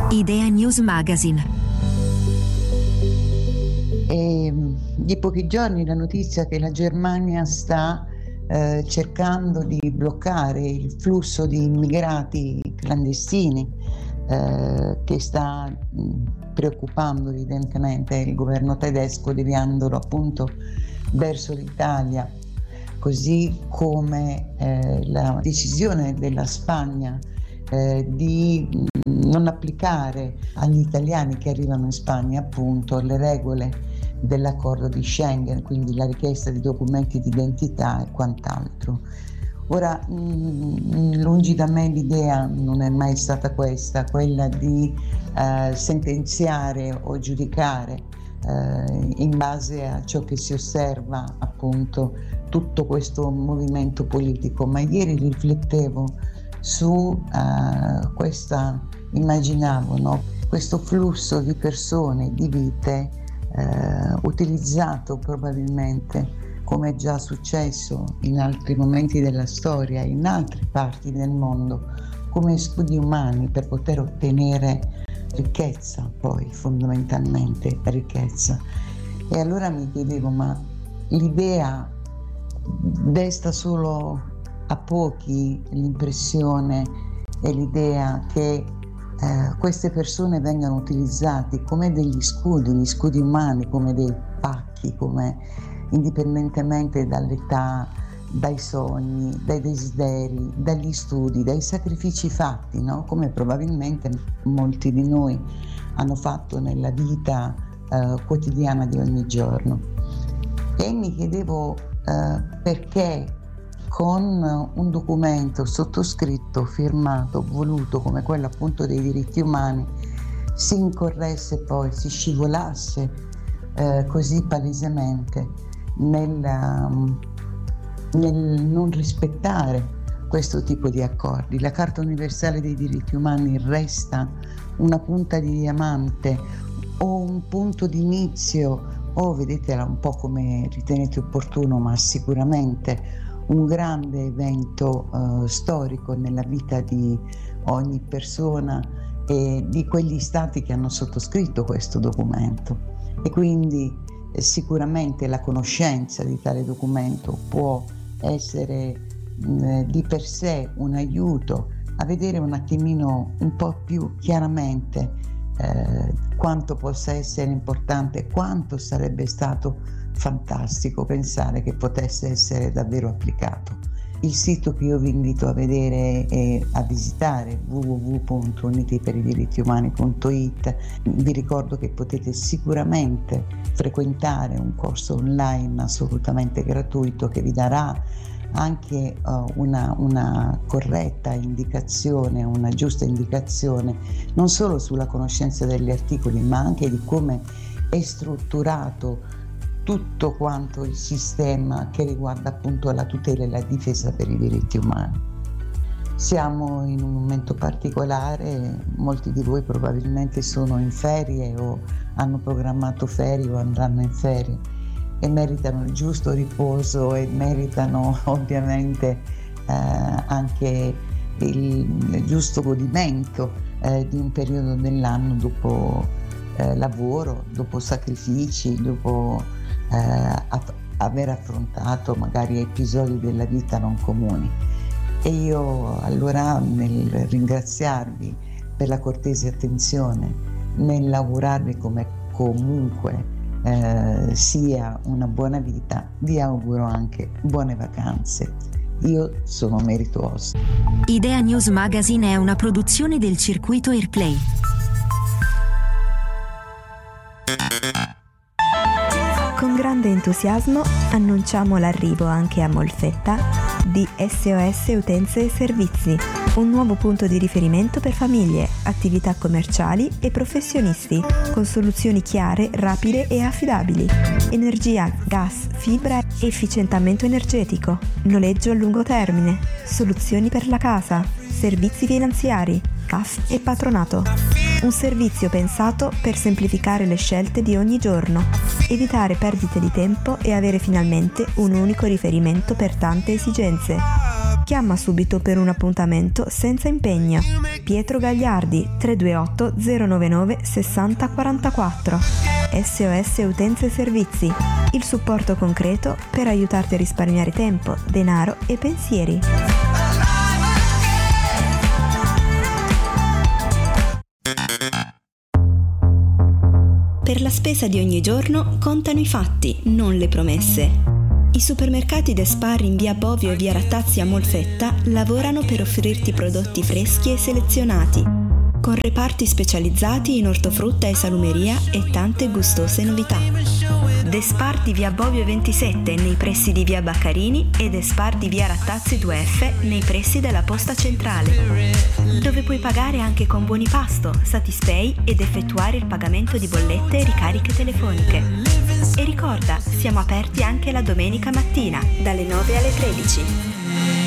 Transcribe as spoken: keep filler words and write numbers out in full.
Idea News Magazine. È di pochi giorni la notizia che la Germania sta eh, cercando di bloccare il flusso di immigrati clandestini eh, che sta mh, preoccupando evidentemente il governo tedesco, deviandolo appunto verso l'Italia, così come eh, la decisione della Spagna eh, di non applicare agli italiani che arrivano in Spagna appunto le regole dell'accordo di Schengen, quindi la richiesta di documenti di identità e quant'altro. Ora, mh, lungi da me l'idea, non è mai stata questa, quella di eh, sentenziare o giudicare eh, in base a ciò che si osserva appunto tutto questo movimento politico, ma ieri riflettevo su uh, questa, immaginavo no? questo flusso di persone, di vite uh, utilizzato probabilmente, come è già successo in altri momenti della storia, in altre parti del mondo, come scudi umani per poter ottenere ricchezza, poi fondamentalmente ricchezza. E allora mi chiedevo, ma l'idea desta solo a pochi l'impressione e l'idea che eh, queste persone vengano utilizzate come degli scudi, gli scudi umani, come dei pacchi, come indipendentemente dall'età, dai sogni, dai desideri, dagli studi, dai sacrifici fatti, no? Come probabilmente molti di noi hanno fatto nella vita eh, quotidiana di ogni giorno. E mi chiedevo eh, perché con un documento sottoscritto, firmato, voluto come quello appunto dei diritti umani, si incorresse poi, si scivolasse eh, così palesemente nel, nel non rispettare questo tipo di accordi. La Carta universale dei diritti umani resta una punta di diamante o un punto di inizio, o vedetela un po' come ritenete opportuno, ma sicuramente un grande evento uh, storico nella vita di ogni persona e di quegli stati che hanno sottoscritto questo documento. E quindi eh, sicuramente la conoscenza di tale documento può essere mh, di per sé un aiuto a vedere un attimino un po' più chiaramente eh, quanto possa essere importante, quanto sarebbe stato fantastico pensare che potesse essere davvero applicato. Il sito che io vi invito a vedere e a visitare w w w punto uniti per i diritti umani punto i t. Vi ricordo che potete sicuramente frequentare un corso online assolutamente gratuito che vi darà anche uh, una, una corretta indicazione, una giusta indicazione non solo sulla conoscenza degli articoli, ma anche di come è strutturato tutto quanto il sistema che riguarda appunto la tutela e la difesa per i diritti umani. Siamo in un momento particolare, molti di voi probabilmente sono in ferie o hanno programmato ferie o andranno in ferie e meritano il giusto riposo e meritano ovviamente eh, anche il, il giusto godimento eh, di un periodo dell'anno dopo eh, lavoro, dopo sacrifici, dopo Eh, a- aver affrontato magari episodi della vita non comuni. E io allora, nel ringraziarvi per la cortese attenzione, nell'augurarvi come comunque eh, sia una buona vita, vi auguro anche buone vacanze. Io sono Merituoso. Idea News Magazine è una produzione del circuito Airplay. Con grande entusiasmo annunciamo l'arrivo anche a Molfetta di S O S Utenze e Servizi, un nuovo punto di riferimento per famiglie, attività commerciali e professionisti, con soluzioni chiare, rapide e affidabili. Energia, gas, fibra, efficientamento energetico, noleggio a lungo termine, soluzioni per la casa, servizi finanziari, C A F e patronato. Un servizio pensato per semplificare le scelte di ogni giorno, evitare perdite di tempo e avere finalmente un unico riferimento per tante esigenze. Chiama subito per un appuntamento senza impegno. Pietro Gagliardi, tre due otto zero nove nove sei zero quattro quattro. S O S Utenze Servizi, il supporto concreto per aiutarti a risparmiare tempo, denaro e pensieri. Per la spesa di ogni giorno contano i fatti, non le promesse. I supermercati Despar in via Bovio e via Rattazzi a Molfetta lavorano per offrirti prodotti freschi e selezionati, con reparti specializzati in ortofrutta e salumeria e tante gustose novità. Despar di via Bovio ventisette nei pressi di via Baccarini e Despar di via Rattazzi due F nei pressi della posta centrale, dove puoi pagare anche con Buonipasto, Satispay ed effettuare il pagamento di bollette e ricariche telefoniche. E ricorda, siamo aperti anche la domenica mattina, dalle nove alle tredici.